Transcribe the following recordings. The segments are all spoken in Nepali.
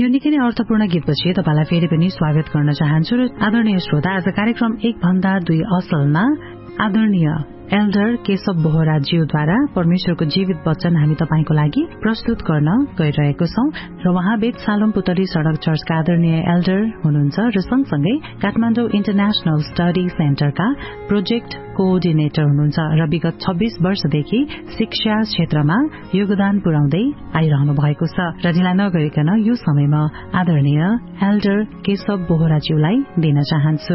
यो निकै नै अर्थपूर्ण गीतपछि तपाईलाई फेरि पनि स्वागत गर्न चाहन्छु र आदरणीय श्रोता, आज कार्यक्रम 1.2 असलमा आदरणीय एल्डर केशव बोहराज्यूद्वारा परमेश्वरको जीवित वचन हामी तपाईको लागि प्रस्तुत गर्न गइरहेको छौं र उहाँ बेतसालोम पुतली सड़क चर्चका आदरणीय एल्डर हुनुहुन्छ र सँगसँगै Kathmandu international study सेन्टरका project coordinator हुनुहुन्छ र विगत 26 वर्षदेखि शिक्षा क्षेत्रमा योगदान पुर्याउँदै आइरहनु भएको छ र ढिला नगरिकन यो समयमा आदरणीय एल्डर केशव बोहराज्यूलाई दिन चाहन्छु।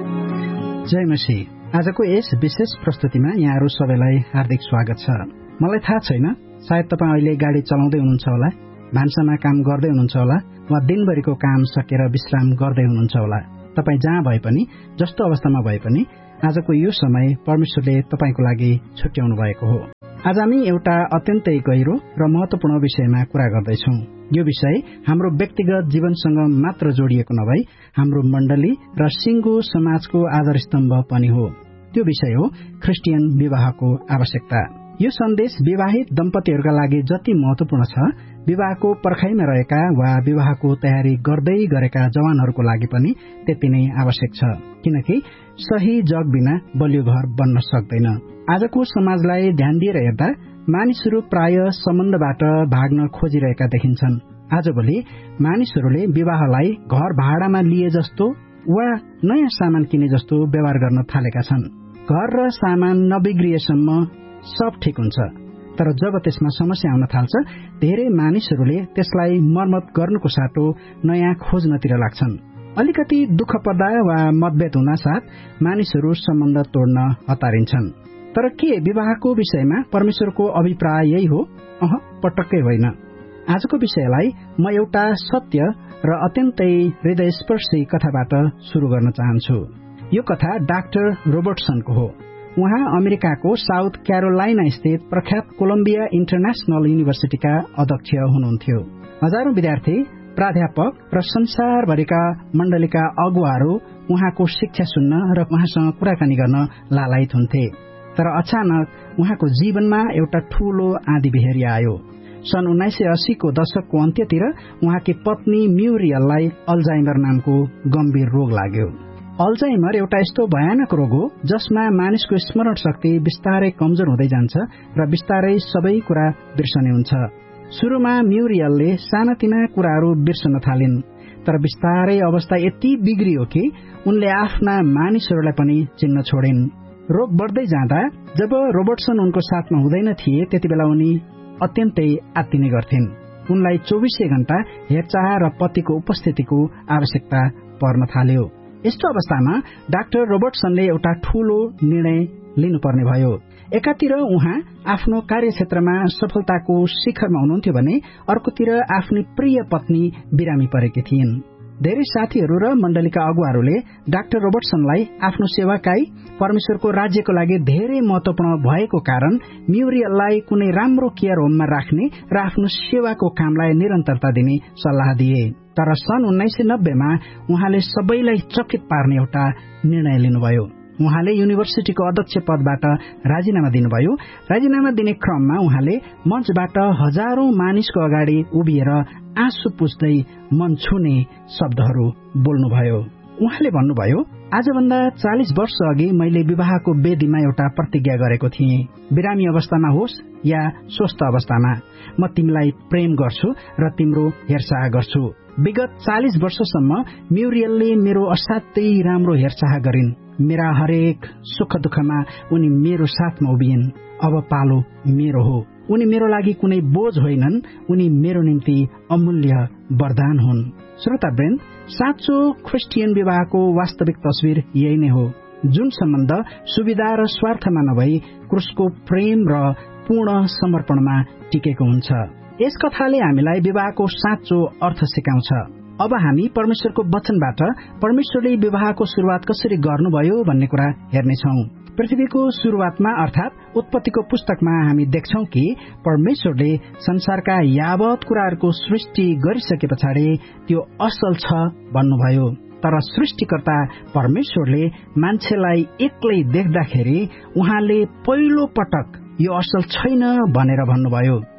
जय मसीह। आजको यस विशेष प्रस्तुतिमा यहाँहरू सबैलाई हार्दिक स्वागत छ। मलाई थाहा छैन, सायद तपाईँ अहिले गाडी चलाउँदै हुनुहुन्छ होला, भान्सामा काम गर्दै हुनुहुन्छ होला, वा दिनभरिको काम सकेर विश्राम गर्दै हुनुहुन्छ होला। तपाईँ जहाँ भए पनि, जस्तो अवस्थामा भए पनि, आजको यो समय परमेश्वरले तपाईको लागि छुट्याउनु भएको हो। आज हामी एउटा अत्यन्तै गहिरो र महत्वपूर्ण विषयमा कुरा गर्दैछौं। यो विषय हाम्रो व्यक्तिगत जीवनसँग मात्र जोडिएको नभई हाम्रो मण्डली र सिङ्गो समाजको आधारस्तम्भ पनि हो। त्यो विषय हो ख्रिस्टियन विवाहको आवश्यकता। यो सन्देश विवाहित दम्पतिहरूका लागि जति महत्वपूर्ण छ, विवाहको पर्खाइमा रहेका वा विवाहको तयारी गर्दै गरेका जवानहरूको लागि पनि त्यति नै आवश्यक छ, किनकि सही जग बिना बलियो घर बन्न सक्दैन। आजको समाजलाई ध्यान दिएर हेर्दा मानिसहरू प्राय सम्बन्धबाट भाग्न खोजिरहेका देखिन्छन्। आजभोलि मानिसहरूले विवाहलाई घर भाडामा लिए जस्तो वा नयाँ सामान किने जस्तो व्यवहार गर्न थालेका छन्। घर र सामान नबिग्रिएसम्म सब ठिक हुन्छ, तर जब त्यसमा समस्या आउन थाल्छ, धेरै मानिसहरूले त्यसलाई मर्मत गर्नुको साटो नयाँ खोज्नतिर लाग्छन्। अलिकति दुःख पर्दा वा मतभेद हुनासाथ मानिसहरू सम्बन्ध तोड्न हतारिन्छन्। तर के विवाहको विषयमा परमेश्वरको अभिप्राय यही हो? पटक्कै होइन। आजको विषयलाई म एउटा सत्य र अत्यन्तै हृदयस्पर्शी कथाबाट शुरू गर्न चाहन्छु। यो कथा डाक्टर रोबर्टसनको हो। उहाँ अमेरिकाको साउथ क्यारोलाइना स्थित प्रख्यात कोलम्बिया इन्टरनेशनल युनिभर्सिटीका अध्यक्ष हुनुहुन्थ्यो। हजारौं विद्यार्थी, प्राध्यापक र संसारभरिका मण्डलीका अगुवाहरू उहाँको शिक्षा सुन्न र उहाँसँग कुराकानी गर्न लालायित हुन्थे। तर अचानक उहाँको जीवनमा एउटा ठूलो आँधी बेहरी आयो। सन् 1980 को दशकको अन्त्यतिर उहाँकी पत्नी म्युरियललाई अल्जाइमर नामको गम्भीर रोग लाग्यो। अल्जाइमर एउटा यस्तो भयानक रोग हो जसमा मानिसको स्मरण शक्ति बिस्तारै कमजोर हुँदै जान्छ र बिस्तारै सबै कुरा बिर्सने हुन्छ। सुरुमा म्युरियलले सानातिना कुराहरू बिर्सन थालिन्, तर बिस्तारै अवस्था यति बिग्रियो कि उनले आफ्ना मानिसहरूलाई पनि चिन्न छोडिन्। रोग बढ्दै जाँदा जब रोबर्टसन उनको साथमा हुँदैन थिए, त्यति बेला उनी अत्यन्तै आत्तिने गर्थिन्। उनलाई 24 घण्टा हेरचाह र पतिको उपस्थितिको आवश्यकता पर्न थाल्यो। यस्तो अवस्थामा डाक्टर रोबर्टसनले एउटा ठूलो निर्णय लिनुपर्ने भयो। एकातिर उहाँ आफ्नो कार्यक्षेत्रमा सफलताको शिखरमा हुनुहुन्थ्यो भने अर्कोतिर आफ्नी प्रिय पत्नी बिरामी परेकी थिइन्। धेरै साथीहरू र मण्डलीका अगुवाहरूले डाक्टर रोबर्टसनलाई आफ्नो सेवाकाई परमेश्वरको राज्यको लागि धेरै महत्वपूर्ण भएको कारण म्युरियललाई कुनै राम्रो केयर होममा राख्ने र आफ्नो सेवाको कामलाई निरन्तरता दिने सल्लाह दिए। तर सन् 1990 मा उहाँले सबैलाई चकित पार्ने एउटा निर्णय लिनुभयो। उहाँले युनिभर्सिटीको अध्यक्ष पदबाट राजीनामा दिनुभयो। राजीनामा दिने क्रममा उहाँले मञ्चबाट हजारौं मानिसको अगाडि उभिएर आँसु पुस्दै मन छुने शब्दहरू बोल्नुभयो। उहाँले भन्नुभयो, आजभन्दा 40 वर्ष अघि मैले विवाहको वेदीमा एउटा प्रतिज्ञा गरेको थिएँ। बिरामी अवस्थामा होस् या स्वस्थ अवस्थामा, म तिमीलाई प्रेम गर्छु र तिम्रो हेरचाह गर्छु। विगत 40 वर्षसम्म म्युरियलले मेरो असाध्यै राम्रो हेरचाह गरिन्। मेरा हरेक सुख दुःखमा उनी मेरो साथमा उभिइन्। अब पालो मेरो हो। उनी मेरो लागि कुनै बोझ होइनन्, उनी मेरो निम्ति अमूल्य वरदान हुन्। श्रोतावृन्द, साँचो ख्रिस्टियन विवाहको वास्तविक तस्विर यही नै हो, जुन सम्बन्ध सुविधा र स्वार्थमा नभई क्रुसको प्रेम र पूर्ण समर्पणमा टिकेको हुन्छ। यस कथाले हामीलाई विवाहको साँचो अर्थ सिकाउँछ। अब हामी परमेश्वरको वचनबाट परमेश्वरले विवाहको सुरुवात कसरी गर्नुभयो भन्ने कुरा हेर्नेछौँ। पृथ्वीको सुरुवातमा अर्थात उत्पत्तिको पुस्तकमा हामी देख्छौं कि परमेश्वरले संसारका यावत कुराहरूको सृष्टि गरिसके पछाडि त्यो असल छ भन्नुभयो। तर सृष्टिकर्ता परमेश्वरले मान्छेलाई एक्लै देख्दाखेरि उहाँले पहिलो पटक यो असल छैन भनेर भन्नुभयो।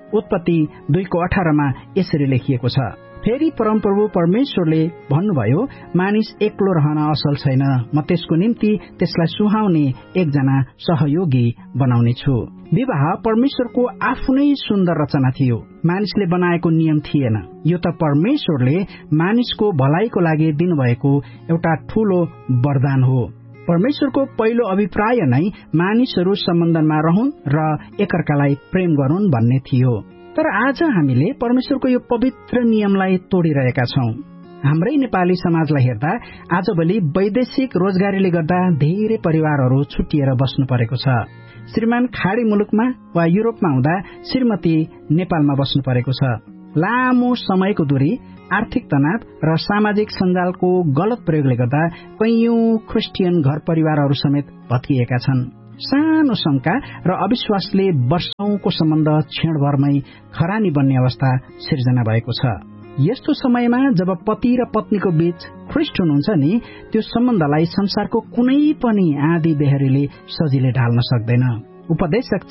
उत्पत्ति 2:18 यसरी लेखिएको छ, फेरि परमप्रभु परमेश्वरले भन्नुभयो, मानिस एक्लो रहन असल छैन, म त्यसको निम्ति त्यसलाई सुहाउने एकजना सहयोगी बनाउने छु। विवाह परमेश्वरको आफ्नै सुन्दर रचना थियो, मानिसले बनाएको नियम थिएन। यो त परमेश्वरले मानिसको भलाइको लागि दिनुभएको एउटा ठूलो वरदान हो। परमेश्वरको पहिलो अभिप्राय नै मानिसहरू सम्बन्धमा रहन् र एकअर्कालाई प्रेम गरून् भन्ने थियो। तर आज हामीले परमेश्वरको यो पवित्र नियमलाई तोडिरहेका छौं। हाम्रै नेपाली समाजलाई हेर्दा आजभोलि वैदेशिक रोजगारीले गर्दा धेरै परिवारहरू छुट्टिएर बस्नु परेको छ। श्रीमान खाडी मुलुकमा वा युरोपमा हुँदा श्रीमती नेपालमा बस्नु परेको छ। लामो समयको दूरी, आर्थिक तनाव र सामाजिक सञ्जालको गलत प्रयोगले गर्दा कैयौं क्रिस्चियन घर परिवारहरू समेत भत्किएका छन्। सानो शंका र अविश्वासले वर्षौंको सम्बन्ध क्षणभरमै खरानी बन्ने अवस्था सिर्जना भएको छ। यस्तो समयमा जब पति र पत्नीको बीच ख्रिस्ट हुनुहुन्छ नि, त्यो सम्बन्धलाई संसारको कुनै पनि आँधी बेहरीले सजिलै ढाल्न सक्दैन। उपदेशक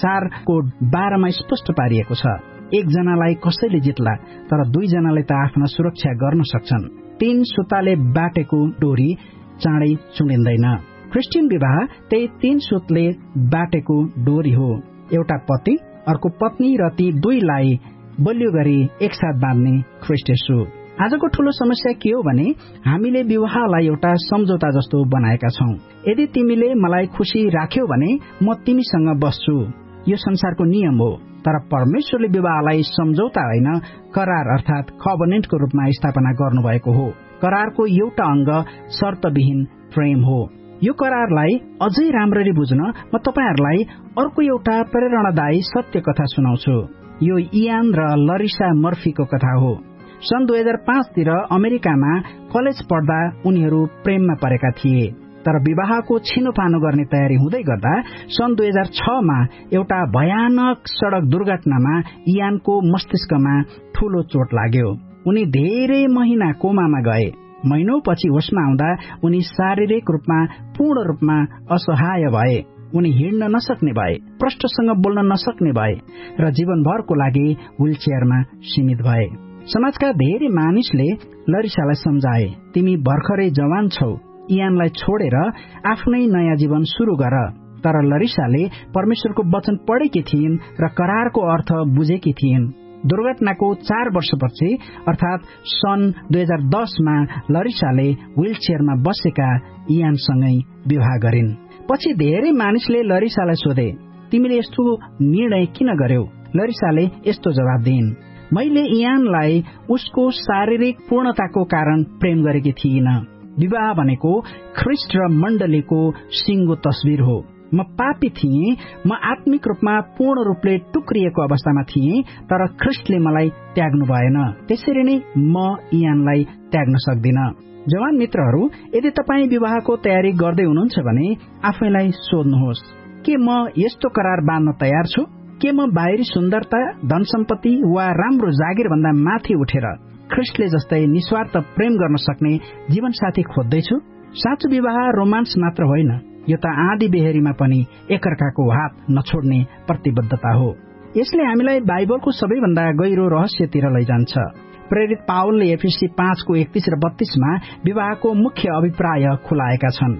4:12 मा स्पष्ट पारिएको छ, एकजनालाई कसैले जित्ला तर दुईजनाले त आफ्ना सुरक्षा गर्न सक्छन्। 3 सुताले बाटेको डोरी चाँडै चुडिँदैन। क्रिस्चियन विवाह त्यही 3 सुतले बाटेको डोरी हो। एउटा पति, अर्को पत्नी र ती दुईलाई बलियो गरी एकसाथ बाँध्ने ख्रिस्ट येशू। आजको ठूलो समस्या के हो भने हामीले विवाहलाई एउटा सम्झौता जस्तो बनाएका छौं। यदि तिमीले मलाई खुशी राख्यौ भने म तिमीसँग बस्छु, यो संसारको नियम हो। तर परमेश्वरले विवाहलाई सम्झौता होइन, करार अर्थात कभनेन्टको रूपमा स्थापना गर्नुभएको हो। करारको एउटा अंग शर्तविहीन प्रेम हो। यो करारलाई अझै राम्ररी बुझ्न म तपाईहरुलाई अर्को एउटा प्रेरणादायी सत्य कथा सुनाउँछु। यो इयान र लरिसा मर्फीको कथा हो। सन् 2005 तिर अमेरिकामा कलेज पढ्दा उनीहरू प्रेममा परेका थिए। तर विवाहको छिनोफानो गर्ने तयारी हुँदै गर्दा सन् 2006 मा एउटा भयानक सड़क दुर्घटनामा इयानको मस्तिष्कमा ठूलो चोट लाग्यो। उनी धेरै महिना कोमामा गए। महिनौपछि होसमा आउँदा उनी शारीरिक रूपमा पूर्ण रूपमा असहाय भए। उनी हिँड्न नसक्ने भए, प्रष्टसँग बोल्न नसक्ने भए र जीवनभरको लागि व्हीलचेयरमा सीमित भए। समाजका धेरै मानिसले लरिसालाई सम्झाए, तिमी भर्खरै जवान छौ, इयानलाई छोडेर आफ्नै नयाँ जीवन सुरु गर। तर लरिसाले परमेश्वरको वचन पढेकी थिइन् र करारको अर्थ बुझेकी थिइन्। दुर्घटनाको 4 वर्षपछि अर्थात सन् 2010 मा लरिसाले व्हीलचेयरमा बसेका इयानसँगै विवाह गरिन्। पछि धेरै मानिसले लरिसालाई सोधे, तिमीले यस्तो निर्णय किन गर्यौ? लरिसाले यस्तो जवाब दिइन्, मैले इयानलाई उसको शारीरिक पूर्णताको कारण प्रेम गरेकी थिइन। विवाह भनेको ख्रिस्ट र मण्डलीको सिंगो तस्बिर हो। म पापी थिएँ, म आत्मिक रूपमा पूर्ण रूपले टुक्रिएको अवस्थामा थिएँ, तर ख्रिस्टले मलाई त्याग्नु भएन। त्यसरी नै म इयानलाई त्याग्न सक्दिन। जवान मित्रहरू, यदि तपाईँ विवाहको तयारी गर्दै हुनुहुन्छ भने आफैलाई सोध्नुहोस्, के म यस्तो करार बाँध्न तयार छु? के म बाहिरी सुन्दरता, धन सम्पत्ति वा राम्रो जागिर भन्दा माथि उठेर ख्रिस्टले जस्तै निस्वार्थ प्रेम गर्न सक्ने जीवनसाथी खोज्दैछु? साँचो विवाह रोमान्स मात्र होइन, यो त आँधी बेहरीमा पनि एकअर्काको हात नछोड्ने प्रतिबद्धता हो। यसले हामीलाई बाइबलको सबैभन्दा गहिरो रहस्यतिर लैजान्छ। प्रेरित पावलले एफएसी 5:31 र 32 मा विवाहको मुख्य अभिप्राय खुलाएका छन्।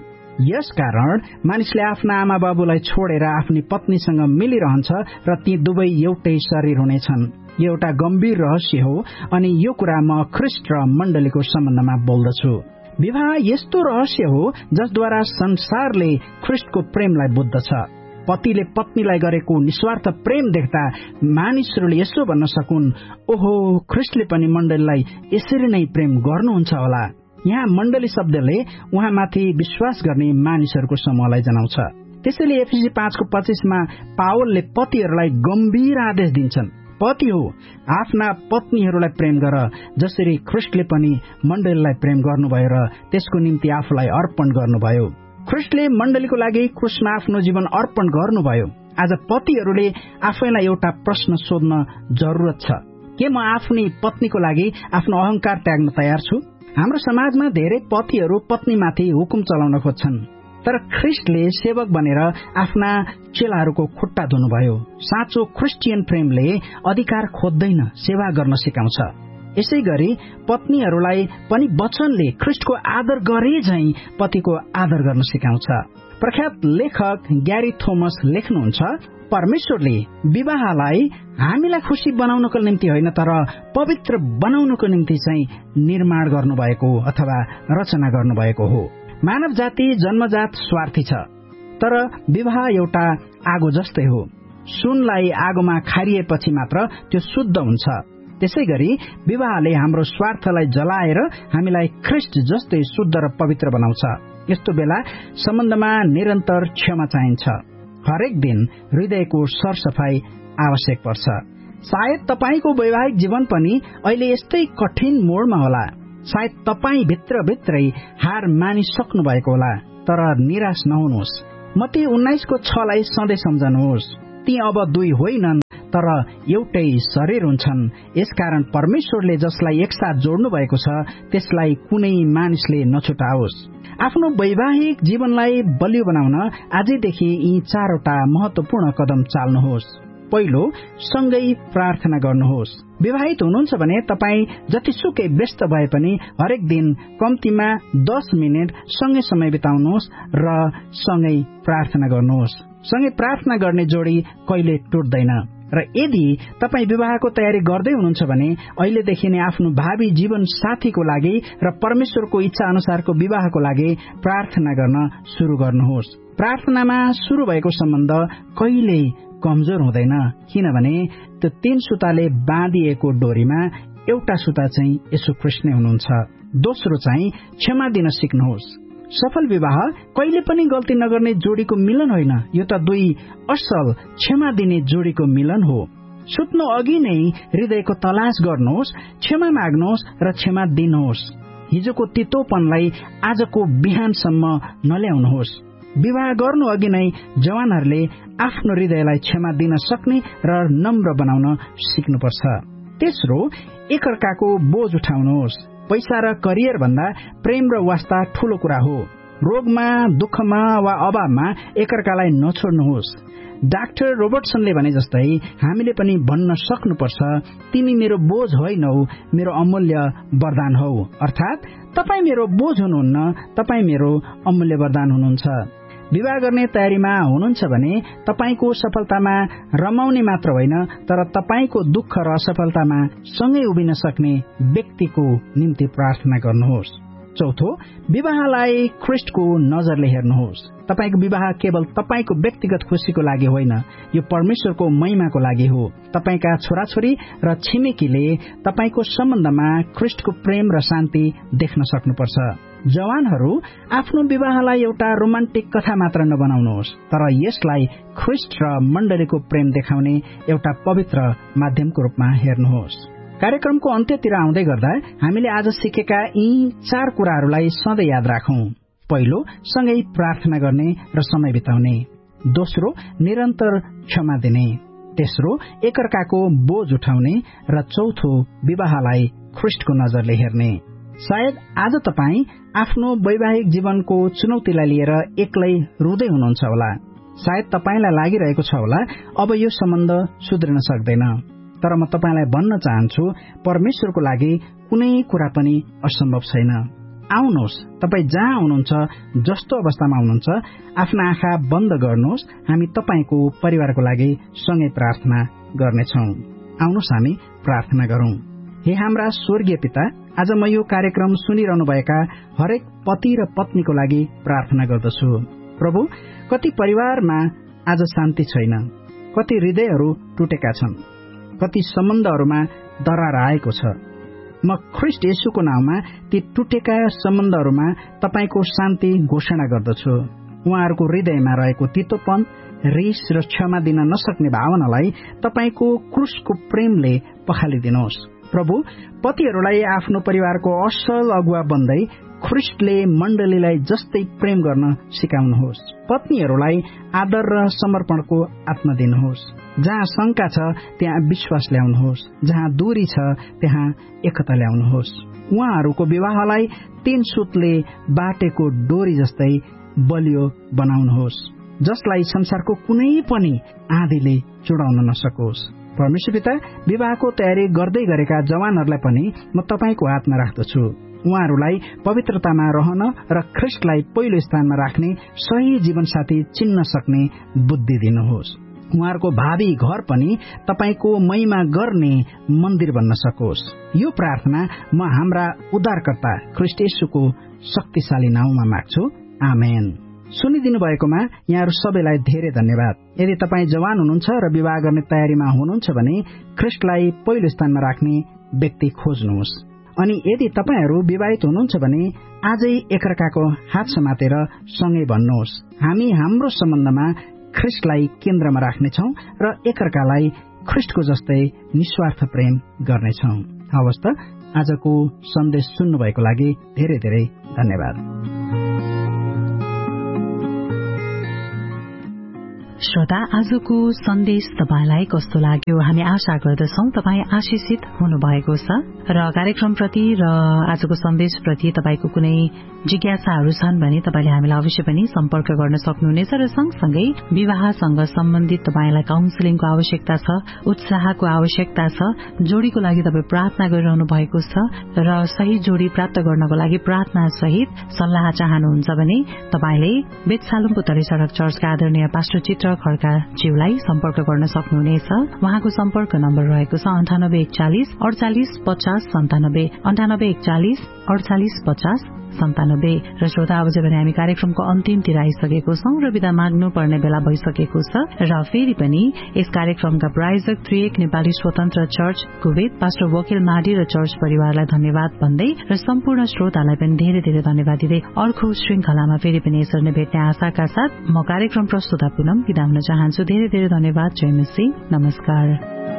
यसकारण मानिसले आफ्ना आमा बाबुलाई छोडेर आफ्नी पत्नीसँग मिलिरहन्छ र ती दुवै एउटै शरीर हुनेछन्। यो एउटा गम्भीर रहस्य हो अनि यो कुरा म ख्रिस्ट र मण्डलीको सम्बन्धमा बोल्दछु। विवाह यस्तो रहस्य हो जसद्वारा संसारले ख्रिस्टको प्रेमलाई बुझ्दछ। पतिले पत्नीलाई गरेको निस्वार्थ प्रेम देख्दा मानिसहरूले यसो भन्न सकुन्, ओहो, ख्रिस्टले पनि मण्डलीलाई यसरी नै प्रेम गर्नुहुन्छ होला। यहाँ मण्डली शब्दले उहाँमाथि विश्वास गर्ने मानिसहरूको समूहलाई जनाउँछ। त्यसैले एफएसी 5:25 मा पावलले पतिहरूलाई गम्भीर आदेश दिन्छन्, पति हो, आफ्ना पत्नीहरूलाई प्रेम गर, जसरी ख्रिस्टले पनि मण्डलीलाई प्रेम गर्नुभयो र त्यसको निम्ति आफूलाई अर्पण गर्नुभयो। ख्रिस्टले मण्डलीको लागि क्रुसमा आफ्नो जीवन अर्पण गर्नुभयो। आज पतिहरूले आफैलाई एउटा प्रश्न सोध्न जरुरत छ, के म आफ्नी पत्नीको लागि आफ्नो अहंकार त्याग्न तयार छु? हाम्रो समाजमा धेरै पतिहरू पत्नीमाथि हुकुम चलाउन खोज्छन्। तर ख्रिस्टले सेवक बनेर आफ्ना चेलाहरूको खुट्टा धुनुभयो। साँचो क्रिस्चियन प्रेमले अधिकार खोज्दैन, सेवा गर्न सिकाउँछ। यसै गरी पत्नीहरूलाई पनि वचनले ख्रिस्टको आदर गरे झैं पतिको आदर गर्न सिकाउँछ। प्रख्यात लेखक ग्यारी थोमस लेख्नुहुन्छ, परमेश्वरले विवाहलाई हामीलाई खुशी बनाउनको निम्ति होइन तर पवित्र बनाउनको निम्ति चाहिँ निर्माण गर्नुभएको अथवा रचना गर्नुभएको हो। मानव जाति जन्मजात स्वार्थी छ, तर विवाह एउटा आगो जस्तै हो। सुनलाई आगोमा खारिएपछि मात्र त्यो शुद्ध हुन्छ। त्यसै गरी विवाहले हाम्रो स्वार्थलाई जलाएर हामीलाई ख्रिस्ट जस्तै शुद्ध र पवित्र बनाउँछ। यस्तो बेला सम्बन्धमा निरन्तर क्षमा चाहिन्छ। हरेक दिन हृदयको सरसफाई आवश्यक पर्छ। सायद तपाईको वैवाहिक जीवन पनि अहिले यस्तै कठिन मोडमा होला। सायद तपाई भित्रभित्रै हार मानिसक्नु भएको होला, तर निराश नहुनुहोस्। मत्ती 19:6 सधैँ सम्झनुहोस्। ती अब दुई होइनन् तर एउटै शरीर हुन्छन्। यसकारण परमेश्वरले जसलाई एकसाथ जोड्नु भएको छ त्यसलाई कुनै मानिसले नछुटाओस्। आफ्नो वैवाहिक जीवनलाई बलियो बनाउन आजैदेखि यी 4वटा महत्वपूर्ण कदम चाल्नुहोस्। पहिलो, सँगै प्रार्थना गर्नुहोस्। विवाहित हुनुहुन्छ भने तपाई जतिसुकै व्यस्त भए पनि हरेक दिन कम्तीमा 10 मिनेट सँगै समय बिताउनुहोस् र सँगै प्रार्थना गर्नुहोस्। सँगै प्रार्थना गर्ने जोडी कहिले टुट्दैन। र यदि तपाई विवाहको तयारी गर्दै हुनुहुन्छ भने अहिलेदेखि नै आफ्नो भावी जीवन साथीको लागि र परमेश्वरको इच्छा अनुसारको विवाहको लागि प्रार्थना गर्न सुरु गर्नुहोस्। प्रार्थनामा सुरु भएको सम्बन्ध कहिल्यै कमजोर हुँदैन, किनभने त्यो 3 सुताले बाँधिएको डोरीमा एउटा सुता चाहिँ येशू ख्रीष्ट नै हुनुहुन्छ। दोस्रो चाहिँ क्षमा दिन सिक्नुहोस्। सफल विवाह कहिले पनि गल्ती नगर्ने जोडीको मिलन होइन, यो त दुई असल क्षमा दिने जोडीको मिलन हो। सुत्नु अघि नै हृदयको तलास गर्नुहोस्, क्षमा माग्नुहोस् र क्षमा दिनुहोस्। हिजोको तितोपनलाई आजको बिहानसम्म नल्याउनुहोस्। विवाह गर्नु अघि नै जवानहरूले आफ्नो हृदयलाई क्षमा दिन सक्ने र नम्र बनाउन सिक्नुपर्छ। तेस्रो, एकअर्काको बोझ उठाउनुहोस्। पैसा र करियर भन्दा प्रेम र वास्ता ठूलो कुरा हो। रोगमा, दुःखमा वा अभावमा एकअर्कालाई नछोड्नुहोस्। डाक्टर रोबर्टसनले भने जस्तै हामीले पनि भन्न सक्नुपर्छ, तिमी मेरो बोझ होइनौ, मेरो अमूल्य वरदान हौ। अर्थात तपाई मेरो बोझ हुनुहुन्न, तपाई मेरो अमूल्य वरदान हुनुहुन्छ। विवाह गर्ने तयारीमा हुनुहुन्छ भने तपाईको सफलतामा रमाउने मात्र होइन, तर तपाईको दुःख र असफलतामा सँगै उभिन सक्ने व्यक्तिको निम्ति प्रार्थना गर्नुहोस्। चौथो, विवाहलाई ख्रीष्टको नजरले हेर्नुहोस्। तपाईको विवाह केवल तपाईको व्यक्तिगत खुशीको लागि होइन, यो परमेश्वरको महिमाको लागि हो। तपाईका छोराछोरी र छिमेकीले तपाईको सम्बन्धमा ख्रीष्टको प्रेम र शान्ति देख्न सक्नुपर्छ। जवानहरू, आफ्नो विवाहलाई एउटा रोमान्टिक कथा मात्र नबनाउनुहोस्, तर यसलाई ख्रीष्ट र मण्डलीको प्रेम देखाउने एउटा पवित्र माध्यमको रूपमा हेर्नुहोस्। कार्यक्रमको अन्त्यतिर आउँदै गर्दा हामीले आज सिकेका यी 4 कुराहरूलाई सधैँ याद राखौं। पहिलो, सँगै प्रार्थना गर्ने र समय बिताउने। दोस्रो, निरन्तर क्षमा दिने। तेस्रो, एकअर्काको बोझ उठाउने र चौथो, विवाहलाई ख्रीष्टको नजरले हेर्ने। सायद आज तपाई आफ्नो वैवाहिक जीवनको चुनौतीलाई लिएर एक्लै रुँदै हुनुहुन्छ होला। सायद तपाईलाई लागिरहेको छ होला अब यो सम्बन्ध सुध्रिन सक्दैन। तर म तपाईलाई भन्न चाहन्छु, परमेश्वरको लागि कुनै कुरा पनि असम्भव छैन। आउनुहोस्, तपाई जहाँ हुनुहुन्छ, जस्तो अवस्थामा हुनुहुन्छ, आफ्ना आँखा बन्द गर्नुहोस्। हामी तपाईको परिवारको लागि सँगै प्रार्थना गर्नेछौं। आउनुहोस् हामी प्रार्थना गरौं। हे हाम्रा स्वर्गीय पिता, आज म यो कार्यक्रम सुनिरहनुभएका हरेक पति र पत्नीको लागि प्रार्थना गर्दछु। प्रभु, कति परिवारमा आज शान्ति छैन, कति हृदयहरू टुटेका छन्, कति सम्बन्धहरूमा दरार आएको छ। म ख्रीष्ट येशूको नाममा ती टुटेका सम्बन्धहरूमा तपाईको शान्ति घोषणा गर्दछु। उहाँहरूको हृदयमा रहेको तितोपन, रिस र क्षमा दिन नसक्ने भावनालाई तपाईको क्रूसको प्रेमले पखालिदिनुहोस्। प्रभु, पतिहरूलाई आफ्नो परिवारको असल अगुवा बन्दै ख्रिस्टले मण्डलीलाई जस्तै प्रेम गर्न सिकाउनुहोस्। पत्नीहरूलाई आदर र समर्पणको आत्मा दिनुहोस्। जहाँ शंका छ त्यहाँ विश्वास ल्याउनुहोस्, जहाँ दूरी छ त्यहाँ एकता ल्याउनुहोस्। उहाँहरूको विवाहलाई 3 सूतले बाटेको डोरी जस्तै बलियो बनाउनुहोस्, जसलाई संसारको कुनै पनि आँधीले चुडाउन नसकोस्। परमेश्वर पिता, विवाहको तयारी गर्दै गरेका जवानहरूलाई पनि म तपाईको हातमा राख्दछु। उहाँहरूलाई पवित्रतामा रहन र ख्रिस्टलाई पहिलो स्थानमा राख्ने सही जीवनसाथी चिन्न सक्ने बुद्धि दिनुहोस्। उहाँहरूको भावी घर पनि तपाईको महिमा गर्ने मन्दिर बन्न सकोस्। यो प्रार्थना म हाम्रा उद्धारकर्ता ख्रिस्ट येशूको शक्तिशाली नाउँमा माग्छु, आमेन। सुनिदिनु भएकोमा यहाँहरू सबैलाई धेरै धन्यवाद। यदि तपाईँ जवान हुनुहुन्छ र विवाह गर्ने तयारीमा हुनुहुन्छ भने ख्रिस्टलाई पहिलो स्थानमा राख्ने व्यक्ति खोज्नुहोस्। अनि यदि तपाईहरू विवाहित हुनुहुन्छ भने आजै एकअर्काको हात समातेर सँगै भन्नुहोस्, हामी हाम्रो सम्बन्धमा ख्रिस्टलाई केन्द्रमा राख्नेछौं र एकअर्कालाई ख्रिस्टको जस्तै निस्वार्थ प्रेम गर्नेछौं। हवस् त, आजको सन्देश सुन्नुभएको लागि धेरै धेरै धन्यवाद। श्रोता, आजको सन्देश तपाईलाई कस्तो लाग्यो? हामी आशा गर्दछौं तपाईँ आशिषित हुनुभएको छ र कार्यक्रमप्रति र आजको सन्देशप्रति तपाईको कुनै जिज्ञासाहरू छन् भने तपाईले हामीलाई अवश्य पनि सम्पर्क गर्न सक्नुहुनेछ र सँगसँगै विवाहसँग सम्बन्धित तपाईलाई काउन्सिलिङको आवश्यकता छ, उत्साहको आवश्यकता छ, जोडीको लागि तपाईँ प्रार्थना गरिरहनु भएको छ र सही जोडी प्राप्त गर्नको लागि प्रार्थना सहित सल्लाह चाहनुहुन्छ भने तपाईले बेतसालुङको तले सड़क चर्चका आदरणीय पास्टर चित्र खड्का ज्यूलाई सम्पर्क गर्न सक्नुहुनेछ। उहाँको सम्पर्क नम्बर रहेको छ 9841 48 50 97 9841 48 50 97। र श्रोता, अब भने हामी कार्यक्रमको अन्तिमतिर आइसकेको छौं र बिदा माग्नुपर्ने बेला भइसकेको छ र फेरि पनि यस कार्यक्रमका प्रायोजक त्रिएक नेपाली स्वतन्त्र चर्च कुवेत पास्टर वकिल माडी र चर्च परिवारलाई धन्यवाद भन्दै र सम्पूर्ण श्रोतालाई पनि धेरै धेरै धन्यवाद दिँदै अर्को श्रृंखलामा फेरि पनि यसरी नै भेट्ने आशाका साथ म कार्यक्रम प्रस्तुता पुनम बिदा हुन चाहन्छु। धेरै धेरै धन्यवाद। जय मसीह। नमस्कार।